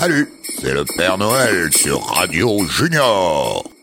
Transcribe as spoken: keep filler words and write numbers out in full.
Salut, c'est le Père Noël sur Radio Junior.